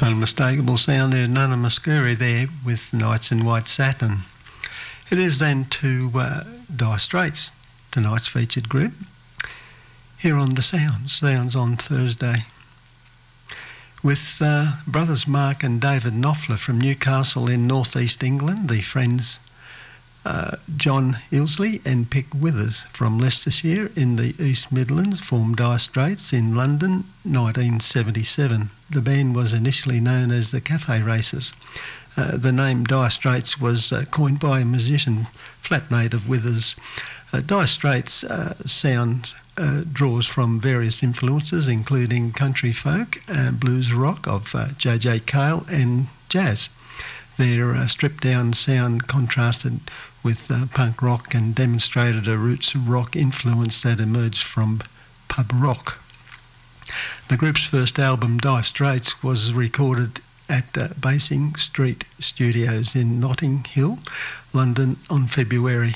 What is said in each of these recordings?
Unmistakable sound there, Nana Muscuri there with Nights in White Satin. It is then to Dire Straits, tonight's featured group, here on The Sounds on Thursday, with brothers Mark and David Knopfler from Newcastle in northeast England, the friends John Ilsley and Pick Withers from Leicestershire in the East Midlands formed Dire Straits in London 1977. The band was initially known as the Cafe Racers. The name Dire Straits was coined by a musician, flatmate of Withers. Dire Straits sound draws from various influences, including country folk, blues rock of J.J. Cale and jazz. Their stripped-down sound contrasted with punk rock and demonstrated a roots rock influence that emerged from pub rock. The group's first album, Dire Straits, was recorded at Basing Street Studios in Notting Hill, London, in February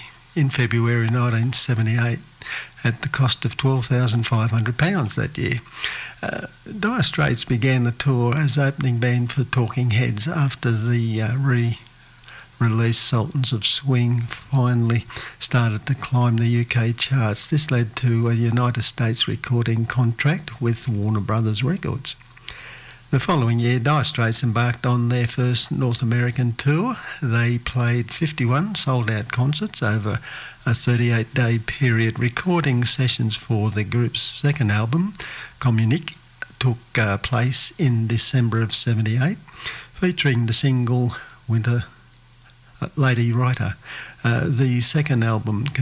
1978, at the cost of £12,500 that year. Dire Straits began the tour as opening band for Talking Heads after the re-released Sultans of Swing finally started to climb the UK charts. This led to a United States recording contract with Warner Brothers Records. The following year, Dire Straits embarked on their first North American tour. They played 51 sold-out concerts over a 38-day period. Recording sessions for the group's second album, Communique, took place in December of '78, featuring the single Winter Lady Writer. The second album